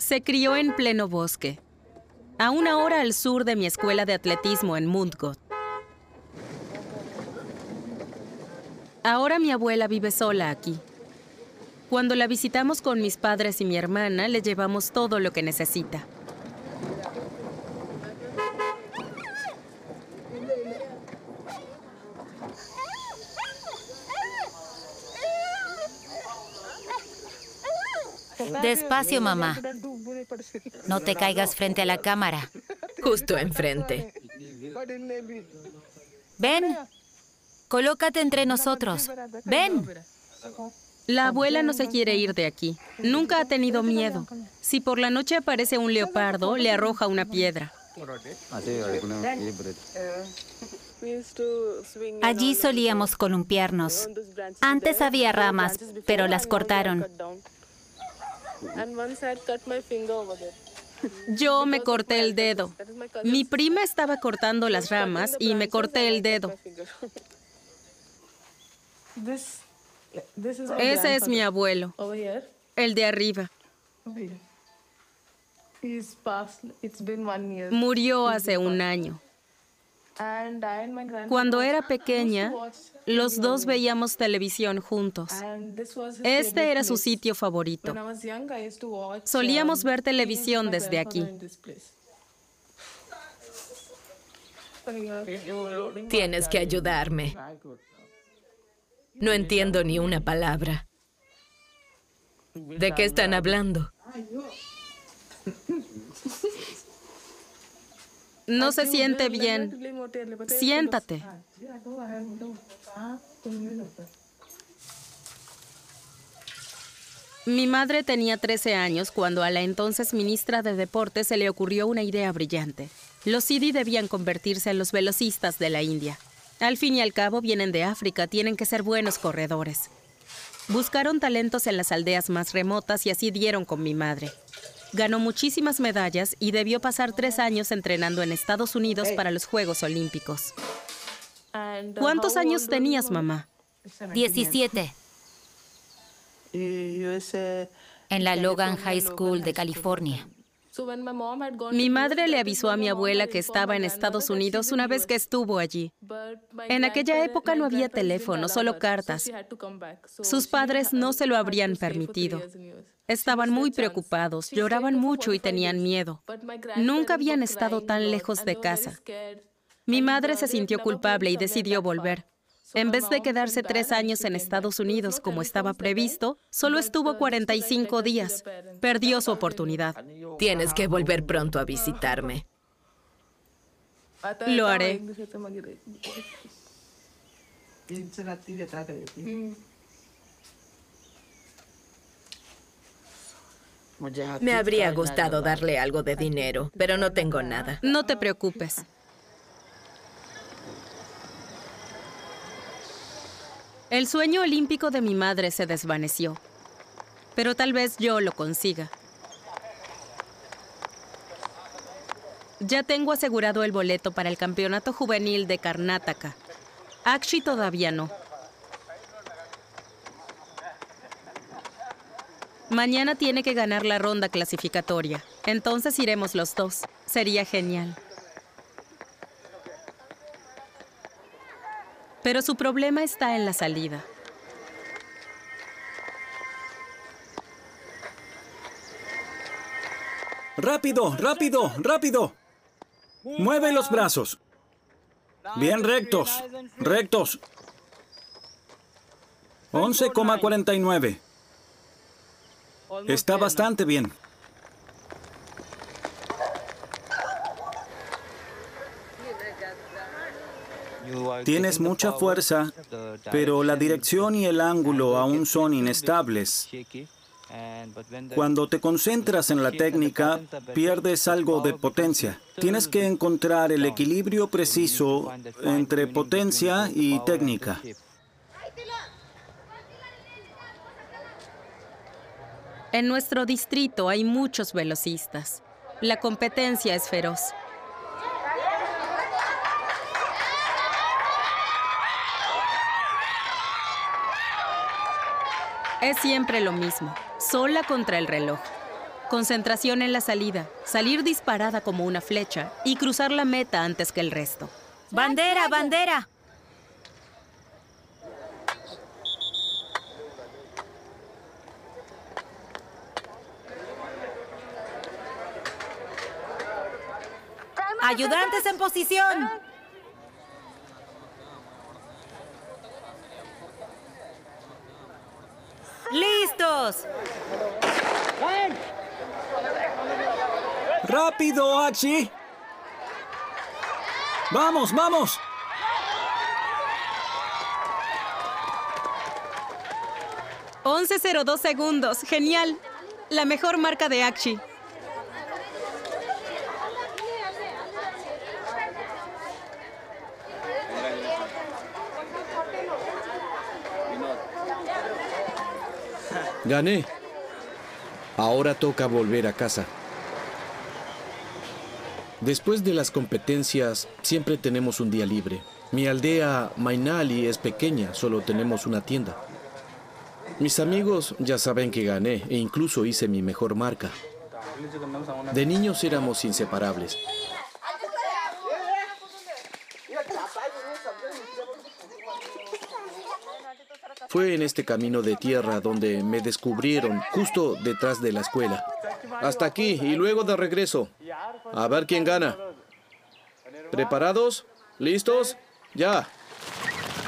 Se crió en pleno bosque, a una hora al sur de mi escuela de atletismo en Mundgod. Ahora mi abuela vive sola aquí. Cuando la visitamos con mis padres y mi hermana, le llevamos todo lo que necesita. Despacio, mamá. No te caigas frente a la cámara. Justo enfrente. Ven. Colócate entre nosotros. Ven. La abuela no se quiere ir de aquí. Nunca ha tenido miedo. Si por la noche aparece un leopardo, le arroja una piedra. Allí solíamos columpiarnos. Antes había ramas, pero las cortaron. Yo me corté el dedo. Mi prima estaba cortando las ramas y me corté el dedo. Ese es mi abuelo, el de arriba. Murió hace un año. Cuando era pequeña, los dos veíamos televisión juntos. Este era su sitio favorito. Solíamos ver televisión desde aquí. Tienes que ayudarme. No entiendo ni una palabra. ¿De qué están hablando? No se siente bien. Siéntate. Mi madre tenía 13 años cuando a la entonces ministra de Deportes se le ocurrió una idea brillante. Los Sidi debían convertirse en los velocistas de la India. Al fin y al cabo vienen de África, tienen que ser buenos corredores. Buscaron talentos en las aldeas más remotas y así dieron con mi madre. Ganó muchísimas medallas y debió pasar 3 años entrenando en Estados Unidos para los Juegos Olímpicos. ¿Cuántos años tenías, mamá? 17. En la Logan High School de California. Mi madre le avisó a mi abuela que estaba en Estados Unidos una vez que estuvo allí. En aquella época no había teléfono, solo cartas. Sus padres no se lo habrían permitido. Estaban muy preocupados, lloraban mucho y tenían miedo. Nunca habían estado tan lejos de casa. Mi madre se sintió culpable y decidió volver. En vez de quedarse 3 años en Estados Unidos como estaba previsto, solo estuvo 45 días. Perdió su oportunidad. Tienes que volver pronto a visitarme. Lo haré. Me habría gustado darle algo de dinero, pero no tengo nada. No te preocupes. El sueño olímpico de mi madre se desvaneció, pero tal vez yo lo consiga. Ya tengo asegurado el boleto para el campeonato juvenil de Karnataka. Akshi todavía no. Mañana tiene que ganar la ronda clasificatoria. Entonces iremos los dos. Sería genial. Pero su problema está en la salida. ¡Rápido, rápido, rápido! ¡Mueve los brazos! Bien rectos, rectos. 11,49. Está bastante bien. Tienes mucha fuerza, pero la dirección y el ángulo aún son inestables. Cuando te concentras en la técnica, pierdes algo de potencia. Tienes que encontrar el equilibrio preciso entre potencia y técnica. En nuestro distrito hay muchos velocistas. La competencia es feroz. Es siempre lo mismo, sola contra el reloj. Concentración en la salida, salir disparada como una flecha y cruzar la meta antes que el resto. ¡Bandera, bandera! ¡Ayudantes en posición! ¡Listos! ¡Rápido, Hachi! ¡Vamos, vamos! ¡11:02 segundos! ¡Genial! La mejor marca de Akshi. Gané. Ahora toca volver a casa. Después de las competencias, siempre tenemos un día libre. Mi aldea, Mainali, es pequeña, solo tenemos una tienda. Mis amigos ya saben que gané e incluso hice mi mejor marca. De niños éramos inseparables. Fue en este camino de tierra donde me descubrieron justo detrás de la escuela. Hasta aquí y luego de regreso. A ver quién gana. ¿Preparados? ¿Listos? ¡Ya!